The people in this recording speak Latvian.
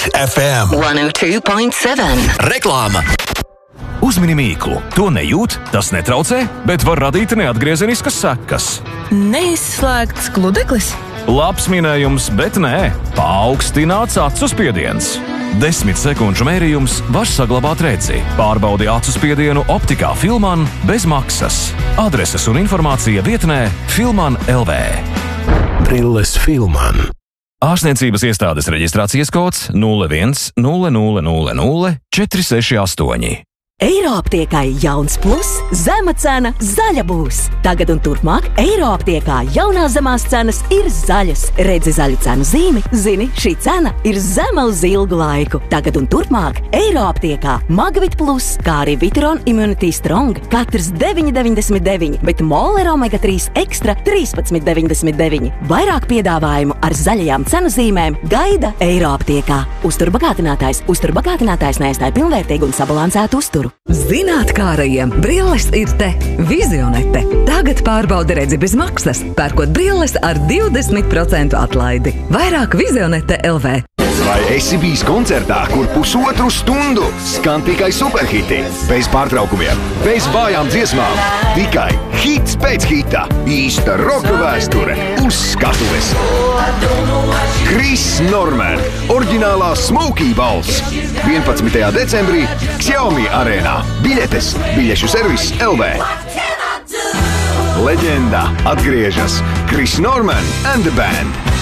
Hit FM 102.7. Reklāma. Uzmini mīklu. To nejūt, tas netraucē, bet var radīt neatgriezeniskas sekas. Neizslēgts gludeklis? Labs minējums, bet nē. Paaugstināts acu spiediens. 10 sekundžu mērījums var saglabāt redzi. Pārbaudi acu spiedienu optikā Filman bez maksas. Adreses un informācija vietnē Filman LV. Brilles Filman. Ārstniecības iestādes reģistrācijas kods 01 0000 468. Eiroaptiekā jauns plus, zema cena, zaļa būs. Tagad un turpmāk Eiroaptiekā jaunās zemās cenas ir zaļas. Redzi zaļu cenu zīmi, zini, šī cena ir zema uz ilgu laiku. Tagad un turpmāk Eiroaptiekā Magvit plus, kā arī Viteron Immunity Strong, katrs 9,99, bet Moler Omega 3 Extra 13,99. Vairāk piedāvājumu ar zaļajām cenu zīmēm gaida Eiroaptiekā. Uzturbagātinātājs neaizstāja pilnvērtīgu un sabalansētu uzturu. Zinātkārajiem brilles ir te. Vizionete. Tagad pārbauda redzi bez maksas, pērkot brilles ar 20% atlaidi. Vairāk Vizionete LV. Vai esi bijis koncertā, kur pusotru stundu skan tikai superhiti? Bez pārtraukumiem, bez bājām dziesmām, tikai hits pēc hita. Īsta roka vēsture uz skatuves. Chris Norman, oriģinālā Smokey balss. 11. decembrī Xiaomi arēnā. Biļetes, biļešu servis LV. Leģenda atgriežas. Chris Norman and the Band.